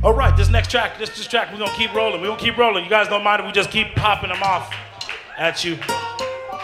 All right, this next track, we're gonna keep rolling. We're gonna keep rolling. You guys don't mind if we just keep popping them off at you.